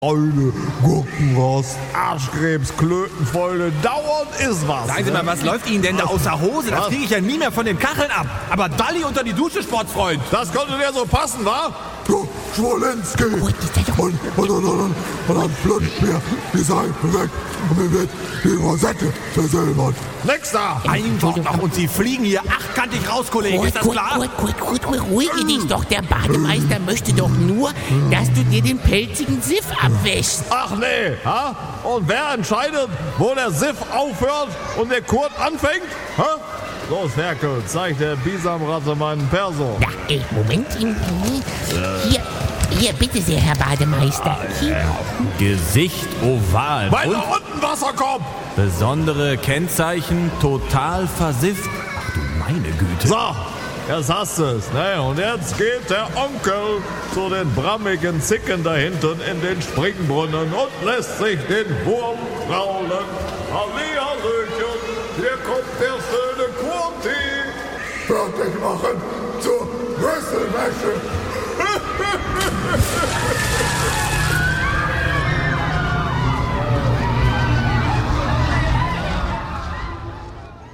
Eule, Gurkenrost, Arschkrebs, Klötenfäule, dauernd ist was. Sagen Sie mal, was läuft Ihnen denn da aus der Hose? Das kriege ich ja nie mehr von den Kacheln ab. Aber Dalli unter die Dusche, Sportsfreund. Das konnte dir so passen, wa? Du, Schwolenski! Und dann plötzlich mir die Seife weg und mir wird die Rosette versilbert. Nix da! Einfach noch und Sie fliegen hier achtkanttig raus, Kollege. Ist das klar? Ruhige dich doch. Der Bademeister möchte doch nur, dass du dir den pelzigen Siff abwäschst. Ach nee, ha? Und wer entscheidet, wo der Siff aufhört und der Kurt anfängt? Ha? Los, Ferkel, zeig der Bisamratte meinen Perso. Ja, Moment. Hier, bitte sehr, Herr Bademeister. Hier. Gesicht oval. Weiter Und unten, Wasserkopf! besondere Kennzeichen total versifft. Ach du meine Güte. So, jetzt hast du es, ne? Und jetzt geht der Onkel zu den brammigen Zicken da hinten in den Springbrunnen und lässt sich den Wurm kraulen. Hallihallöchen, hier kommt der schöne Kurti. Fertig machen zur Rüsselwäsche.